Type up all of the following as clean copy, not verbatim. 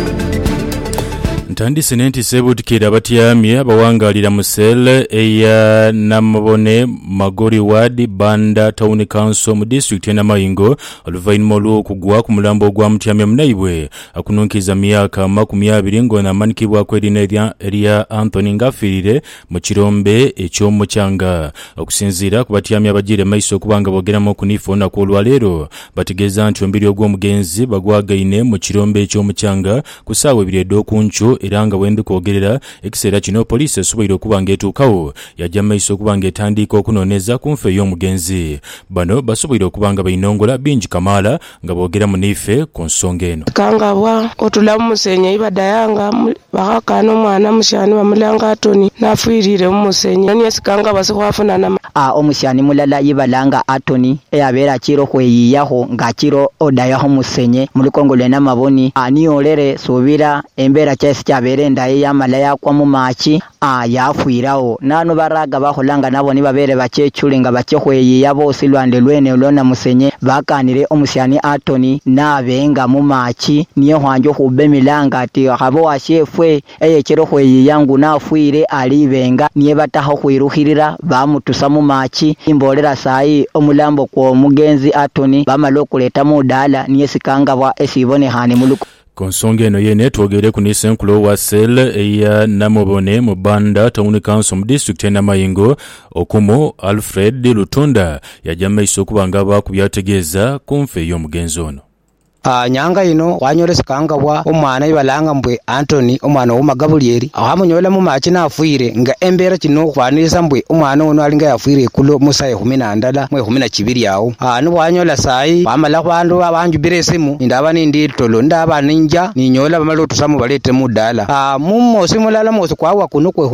Ntandise nenti sebudikira abatyamye abawangalira mu sele eya Namabone Magori Ward Banda Town Council mu district ya Namayingo oluvayinyuma olw'okugwa ku mulambo gwa mutyamye munaibwe akununkiza myaka 20 ng'ona amanikibwako erina erya Anthony ng'afiirire mu kirombe eky'omukyanga. Okusinziira ku batyamye abagire maiso kubanga boogeramu okuniifuna kw'olwaleero bategeeza nti ombiri ogw'omugenzi bagwagaine mu kirombe eky'omukyanga ku ssaawa 2 okuncu era nga bwendi kwogerera ekiseera kino poliisi esoboire okuba ng'etuukawo yajja maiso okuba ng'etandika okunoonyeza ku nfe y'omugenzi. Bano basoboire okuba nga bayinongola bingi kamaala nga boogera mu niife ku nsonga eno. Kangabwa otulamu musenye ibadayanga bakakana omwana musyani bamulanga Atoni nafiirire mu musenye niye sikanga basikwafunana omusyani mulala yibalanga Atoni eyabeera kiro kweyiyaho nga kiro odayaho musenye mulikongole Namaboni aniyolere subira embeera kyesi kyabeere ndaye yamala yakwa mu maaki yafiirawo nano baraga baholanga nabo ni babeere bakyeculi nga bakyehweyiya bose lwande lwene olwona musenye bakanire omusyani Atoni nabenga mu maaki niyo hwanjo hubemilanga ati habo washefwe eyekero hweyiya ngu nafiire alibenga niye bataho hwiruhirira bamutusa mu maaki imbolera sayi omulambo kwa mugenzi Atoni bamala okuleta mu dala niye sikangabwa esibonehane muluko. Ku nsonga eno yene twogere ku niisenkulu wa sel eya Namabone mu Banda Town Council mu district ya Namayingo okumu Alfred Lutunda yajja maiso okuba nga bakubyategeeza ku nfe y'omugenzi ono. Nyanga ino wanyole sikangabwa omwana ibalanga mbwe Anthony omwana w'omagabulyeri ahamunyola mu maaki nafiire nga embeera kino kwanisa mbwe omwana ono alinga yafiire kulo musa 12 mu 12 awo nibwo wanyola sayi bamala bandu abanjubira esimu ndaba nindi tolo ndaba ninja ninyola bamala otusamu balete mu ddala mumosi mulala mosi kwawa kuno kwe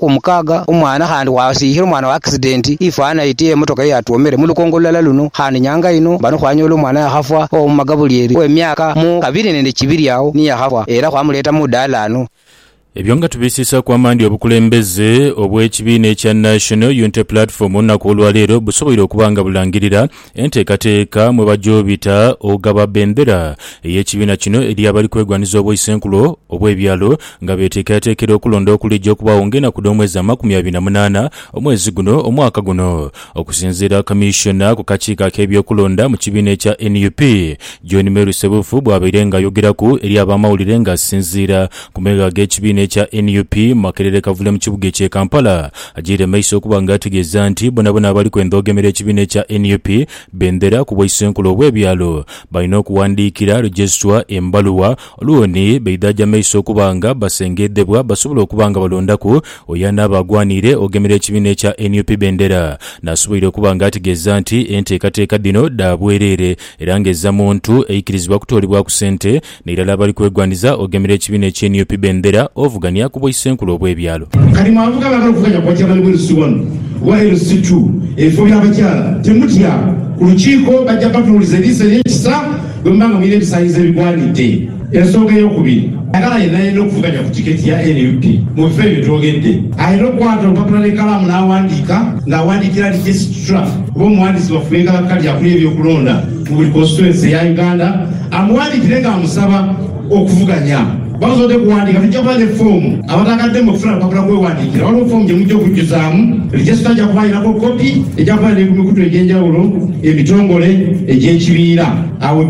16 omwana handi wasihira omwana wa accident ifana itiye motoka yatuomere mulukongolala luno handi nyanga ino bano kwanyola omwana yahafa omagabulyeri emyaka mu 22 awo niya hawa era kwamuleta mu dalano. Ebyo nga tubisisa kwa mandi obukulembeze obw'ekibiina ekya National Unity Platform olunaku olwaleero busoboire okubanga bulangirira enteekateeka mwe bajobita ogaba bendera ey'ekibiina kino eri abali kwegwaniza obw'eisenkulo obw'ebyalo nga beteekateekera okulonda okulijja okubaawo ng'ennaku d'omwezi 28 omwezi guno omwaka guno. Okusinziira kamishona ku kakiiko ak'ebyokulonda mu kibiina ekya NUP John Meru Sebufu bw'abaire ng'ayogeraku eri ab'amawulire ng'asinziira ku mega g'ekibiina ekya NUP Makerere Kavule mu kibuga eky'e Kampala ajire maiso okuba nga ategeeza nti bonabona abali kwendoogemera ekibiina ekya NUP bendera ku bw'eisenkulo obw'ebyalo balina okuwandiikira registra embaluwa oluwoni beidajja maiso okuba nga basengeddebwa basobola okuba nga balondaku oyana abagwanire ogemera ekibiina ekya NUP bendera. Nasoboire okuba nga ategeeza nti enteekateeka dino dabwerere era ng'ezza muntu eikirizibwa kutoolebwa ku ssente n'erala abali kwegwaniza ogemera ekibiina ekya NUP bendera ovuganya ku bw'eisenkulo obw'ebyalo. Kali mwavuga bagala okuvuganya kwa kyabali bw'erusi1 wa LC2 efo by'abakyala temutya ku lukiiko bajja batunuuliza eriisa ery'ekisa bwembanga mwine ebisaanyizo ebigwanidde. Ensonga ey'okubiri agala yenna yena okuvuganya ku tiketi ya NUP mu bifo ebyo twogedde ayina okukwata olupapula n'ekkalaamu n'awandiika ng'awandiikira registra oba omuwandiisi waffe w'enkalakkalya akuli ebyokulonda mu buli constituency eya Uganda amuwandiikire ng'amusaba okuvuganya. Bazode kuwandika tujja kuba ne fomu abatakadde mu kufuna lupapula kwewandiikira waliwo fomu gye mujja okujjuzaamu registra ajja kuba ayinako kopi ejja kuba n'emikutu egy'enjawulo emitongole egy'ekibiina awo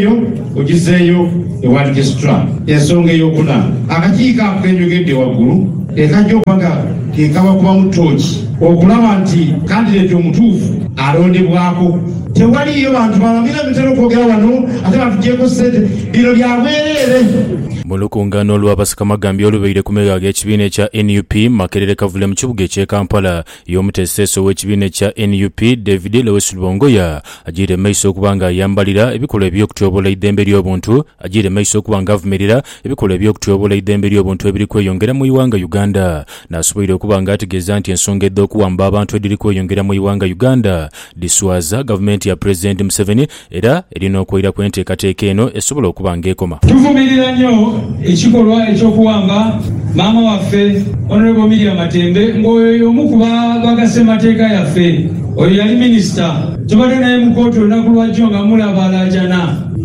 ogizeeyo ewa registra. Ensonga ey'okuna akakiiko ako kenjogedde waggulu ekajja okuba nga kekaba kubamu ttooki okulaba nti kandidate omutuufu alondebwako. Tewaliyo bantu balamira bitera okwogera wano ate batugyeko ssente bino byabwereere. Mu lukuŋŋaana olw'abasakamagambye olubeire ku mega g'ekibiina ekya NUP Makerere Kavule mu kibuga eky'e Kampala y'omuteeseeso w'ekibiina ekya NUP David Lewis Lubongoya agiire maiso okuba nga ayambalira ebikolwa eby'okutyoboola eddembe ly'obuntu agiire maiso okuba nga avumirira ebikolwa eby'okutyoboola eddembe ly'obuntu ebiri kweyongera mu iwanga Uganda. N'asoboire okuba nga ategeeza nti ensonga edda okuwamba abantu ediri kweyongera mu iwanga Uganda diswaza gavumenti ya President Museveni era erina okwera kw'enteekateeka eno esobola okuba ng'ekoma. Tuvumirira nnyo ekikolwa ekyokuwamba maama waffe Honorable Miriam Matembe ng'oyo omu ku bagasemateeka yaffe oyo yali minisita tubadde naye mu kkooti olunaku lwajjo nga mulaba alaajana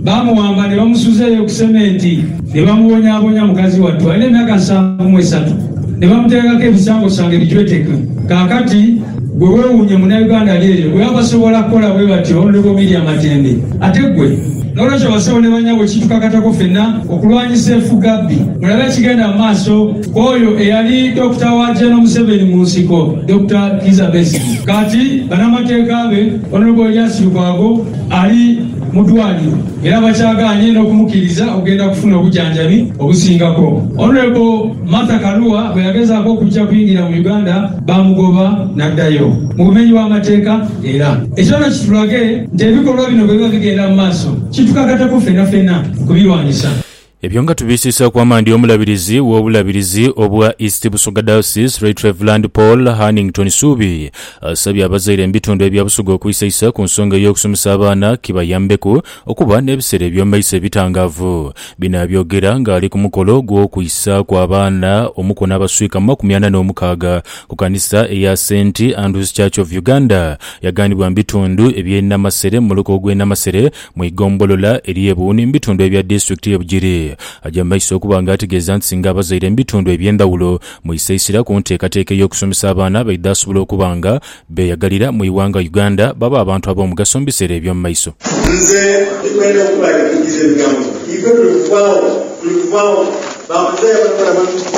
bamuwamba ne bamusuzeeyo ku sementi ne bamubonyabonya mukazi wattu alina emyaka 73 ne bamuteekako ebisangosango ebijweteke. Kaakati gwe weewuunye munnayuganda lyeyo bwe babasobola kukola bwe batyo Honorable Miriam Matembe ate gwe n'olwekyo basawo ne banyabo kitukakatako ffenna okulwanyisa efugabbi mulabe ekigenda mu maaso k'oyo eyali Dr. wa General Museveni mu nsiko Dr. Kizza Besigye. Kati bannamateeka be Honorable Elias Lukwago ali mu ddwaliro era bakyagaanye n'okumukkiriza okugenda kufuna obujjanjabi obusingako. Honorable Martha Karua bwe yagezaako okujja kuyingira mu Uganda bamugoba n'addayo mu bumenyi bw'amateeka era ekirala kitulage nti ebikolwa bino bwe biba bigenda mu maaso kitukakatako ffenna kubirwanyisa. Ebyo nga tubisiisa ku amandi omulabirizi w'obulabirizi obwa East Busoga Diocese Right Reverend Paul Hannington Subi asabye abazaire ebitundu ebya Busoga okuyisayisa ku nsonga y'okusomesa abaana kibayambeko okuba n'ebiseera eby'omumaiso ebitangaavu. Bino abyogera ng'ali ku mukolo gw'okuyisa kw'abaana omukono abaswika 46 ku kanisa eya St. Andrews Church of Uganda yaganibwa mu bitundu eby'Ennamasere mu muluka gw'Ennamasere mu igombolola ery'Ebuuni mu bitundu ebya disitulikiti y'Ebugiri. Ajja maiso okuba nga ategeeza nti singa abazaire mu bitundu eby'endawulo mu isaisira ku nteekateeka y'okusomesa abaana baidde asobola okuba nga beeyagalira mu iwanga Uganda baba abantu ab'omugaso mu biseera eby'omu maiso. Nze ndikwenda okubalekiriza ebigambo ife tulikuvawo bamuzeeya bakola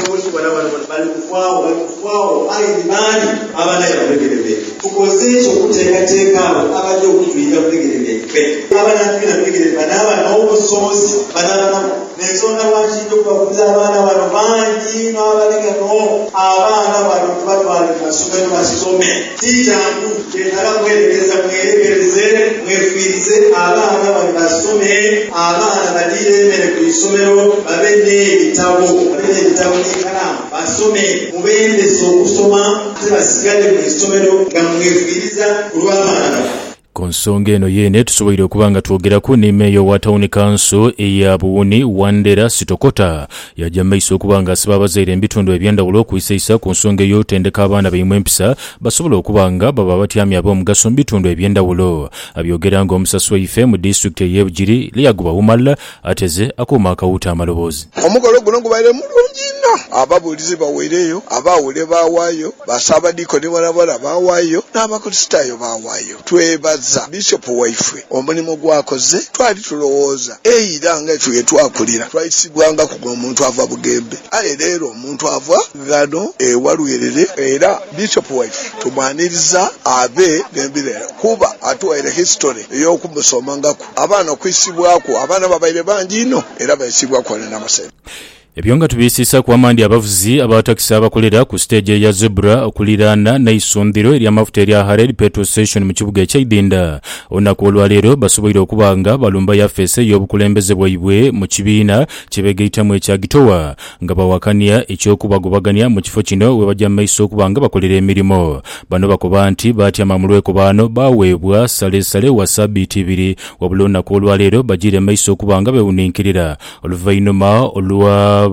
balikuvawo ayini baani abanaye bategerere tukoze ekyo okuteekateeka abo abajja okutuyinza kutegerere ife abanatuyina kutegerere banaaba n'obusobozi banaaba n'ensonga lwaki okubakuza abaana bano bangi n'abalegano abaana bano tubatwale mu masomero basome tikyangu kyetala mwerekereza mwerekereze mwefiirize abaana bano basome abaana balire emmere ku isomero babe n'ebitabo n'ekalamu basome mubendese okusoma ate basigale mu isomero nga mwefiiriza ku lw'abaana. Ku nsonga eno yeene tusoboire okuba nga twogerako ne Meeyo wa Town Council eya Buwuni Wandera Sitokota yajja maiso okuba nga asaba abazaire ebitundu eby'endawulo okuyisayisa ku nsonga ey'otendeka abaana bayimu empisa basobola okuba nga baba batyami ab'omugaso mu bitundu eby'endawulo. Abyogera ng'omusasi waife mu disitulikiti ey'Ebugiri Liaguba Umalla ateze akuuma akawuta amaloboozi. Omukolo guno gubaire mulungi nnyo ababuulizi baweereyo abaawule baawaayo basaabadikoni balabala baawaayo n'abakristaayo baawaayo. Twebaza Bishop waife omulimu gwakoze twali tulowooza eyira nga etwe twakulira twayisibwanga kugwa omuntu ava Bugembe ale leero omuntu ava Gano ewaluyerere era Bishop waife tumwaniriza abe gembirera kuba atuwaire history ey'okumusomangako abaana okwisibwako abaana babaire bangi nnyo era bayisibwako n'amasebe. Ebyo nga tubisiisa ku amandi abavuzi abatakisi abakolera ku stage ya Zebra okuliraana n'eisundiro ery'amafuta erya Harel Petrol Station mu kibuga eky'Idinda. Olunaku olwaleero basoboire okuba nga balumba yafeese y'obukulembeze bwaibwe mu kibiina kye beegayitamu ekya Gitowa nga bawakanya eky'okubagobaganya mu kifo kino we bajja maiso okuba nga bakolera emirimu. Bano bakoba nti batyama mu lwekubaano baweebwa salesale wa ssabbiiti 2 wabula olunaku olwaleero bagiire maiso okuba nga bewuninkirira oluvannyuma olwa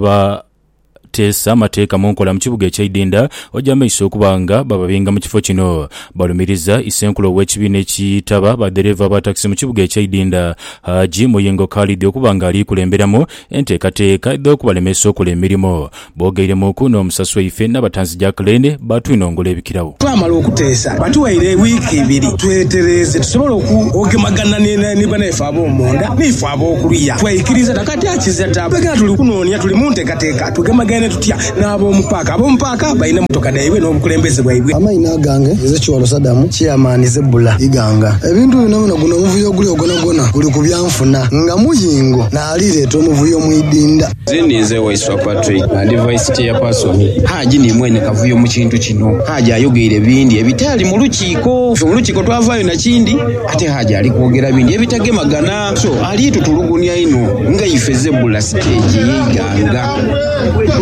tesa amateeka mu nkola mu kibuga eky'Idinda ojja maiso okuba nga bababinga mu kifo kino. Balumiriza isenkulo w'ekibiina ekiyitaba badereva ba takisi mu kibuga eky'Idinda Haji Muyingo Khalid okuba nga alikulemberamu enteekateeka okubalemesa okola emirimu. Boogeiremu n'omusasi waife n'abatanzi Jacqueline batwinongola ebikirawo. Twamala okuteesa batuwaire wiiki 2 twetereze tusobole okugemagana ne banaife ab'omunda naife ab'okulya twayikiriza takati akizata begera tuli kunoonya tuli mu nteekateeka tugemagane tutya n'ab'omupaaka balina motoka daibwe n'obukulembeze bwaibwe. Amaina gange Ezekiwalo Sadamu chairman Zebula iganga ebintu bino guno omuvuyo guli ogona guli ku byanfuna nga Muyingo n'alireeta omuvuyo mu Idinda. Zinize Waiswa Patrick and vice chairperson Haji ni mwene kavuyo mu kintu kino Haji ayogeire bindi ebitali mu lukiiko twavaayo na kindi ate Haji ali kwogera bindi ebitagemagana so ali tutulugunya ino nga ife Zebula stage y'iganga.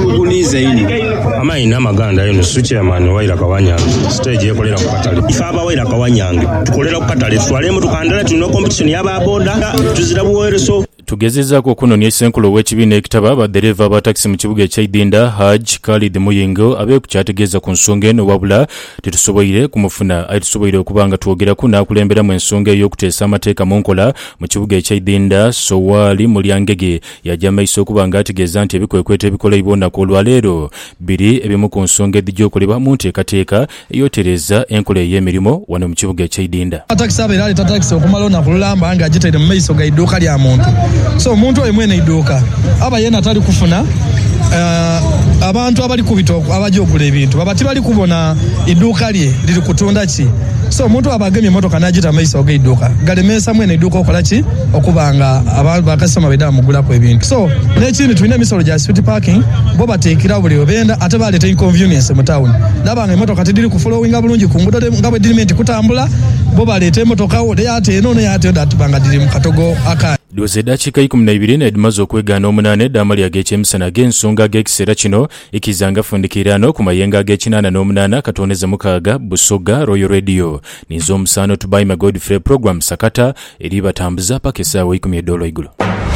tugunize ini amaina maganda yino chairman waira kawanyange stage yekolera ku katale ifaba waira kawanyange tukolera ku katale twalemu tukandala tuno competition yaba boda tuzira buwereso tugezezako okunonya essenkulu w'ekibiina ekitaba abadereva aba takisi mu kibuga eky'Idinda Haj Khalid Muyingo abe kukyategeeza ku nsonga eno wabula tetusoboire kumufuna tusoboire okuba nga twogerako n'akulemberamu ensonga ey'okuteesa amateeka mu nkola mu kibuga eky'Idinda Sowali Mulyangege yajja maiso okuba nga ategeeza nti ebikwekweto ebikoleibwa olunaku olwaleero biri ebimu ku nsonga edijja okolebwa mu nteekateeka ey'otereza enkola ey'emirimu wano mu kibuga eky'Idinda. Takisi abeera aleta takisi okumala olunaku lulamba nga agiteire mu maiso ga idduuka lya muntu. So omuntu oyo mwene idduuka aba yena atali kufuna abantu abali kubitoko abajja okula ebintu babati bali kubona idduuka lye liri kutunda ki. So omuntu abagemye emotoka n'agita maiso ga idduuka galemesa mwene idduuka okola ki okubanga abantu bakasoma beda mugulako ebintu. So n'ekindi tulina emisolo gya street parking bo bateekera buli obenda ate baleeta inconvenience mu town nabanga emotoka tidiri kufollowinga bulungi ku nguudo nga bwe diriment kutambula bo baleeta emotoka wo yate eno ne yate ndatubanga diri mu katogo aka Doze dakiika 12 edimaze okwegaana 8 eddaama ly'ag'ekyemisana g'ensonga g'ekiseera kino ikizanga fundikirano ku mayenga ag'ekinana katoneza mukaaga Busoga Royal Radio ninzo omusaano tubayima Godfrey program sakata eri batambuza paka essaawa $10 igulu.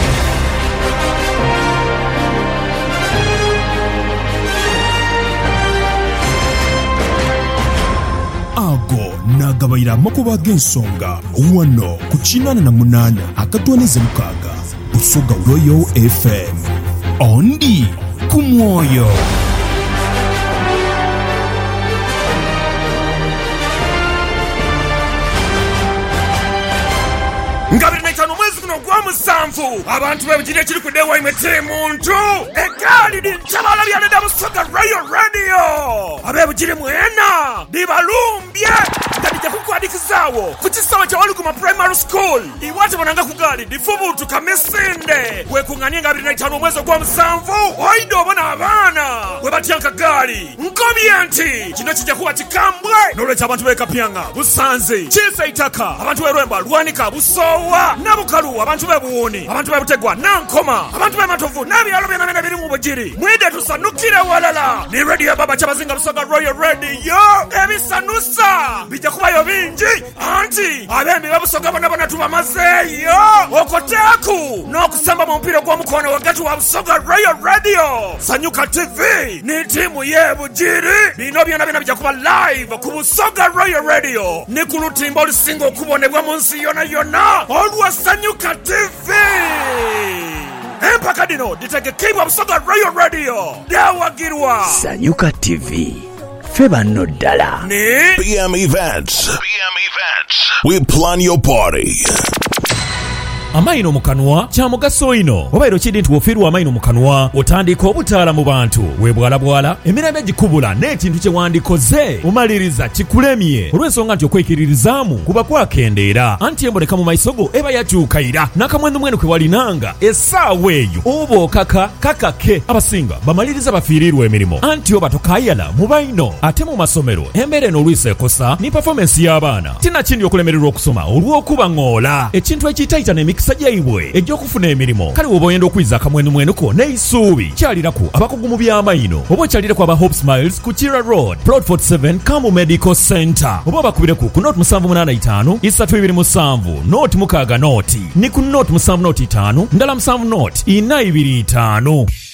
Ago nagabayira makuba g'ensonga wano ku 88 akatoneze mukaaga Busoga Royal FM ondi ku mwoyo. Ngabiri naitano mwezi kuno gwa musanvu abantu bebujire kiri kudewa imetere muntu egali di nchabala byaleda Busoga Royal Radio abebujire mwena dibalumbye ndabijja kukwadikizawo kukisawa kyawali ku primary school iwate bonanga kugali difubutu kamesinde wekunganye ngabiri naitano mwezi gwa musanvu oido bona abana webatyanka gali nkobyenti kino kijja kuba kikambwe nolwekyo abantu bekapyanga busanze kisa itaka abantu berwemba lwanika Busowa nabukalu abantu bebuwoni abantu bebutegwa nankoma abantu bematovu nabyalo byonna biri mu bujiri mwide tusanukire walala ni radio baba kyabazinga Busoga Royal Radio ebisanusa bijja kubayo bingi anti abembi babusoga bona tubamazeeyo okoteku n'okusamba mu mpira gw'omukono wakati wa Busoga Royal Radio Sanyuka TV ni timu y'ebujiri bino byonna bijja kuba live ku Busoga Royal Radio ni ku lutimba olusinga okubonebwa mu nsi yonna olwa Sanyuka TV. Empaka dino ditegekebwa Busoga Royal Radio dawagirwa Sanyuka TV feba no dala ni PM Events. We plan your party. Amaino mukanwa kya mugaso ino obairo kidi nti wofiirwa amaino mukanwa otandika obutaala mu bantu webwalabwala emirembe gikubula n'ekintu kye wandikoze omaliriza kikulemye olw'ensonga nti okwekiririzaamu kuba kwakendeera anti emboneka mu maiso go eba yakyukaira n'akamwenu kwe walinanga essaawa eyo oba okaka kakake abasinga bamaliriza bafiirirwa emirimu anti oba tokayala mu baino ate mu masomero embeera eno olwisa ekosa ni performance y'abaana tinakindi okulemererwa okusoma olw'okuba ng'ola ekintu ekiyitayita n'emikisa gyaibwe egy'okufuna emirimu kale woba oyenda okwiza akamwenumwenuko n'eisuubi kyaliraku abakugu mu by'amaino oba okyaliraku aba Hope Smiles ku Kira Road Plot 47 Kamu Medical Center oba bakubireku ku Note 785 327 Note mukaaga Note ni ku Note 7 Note 5 ndala 7 Note 425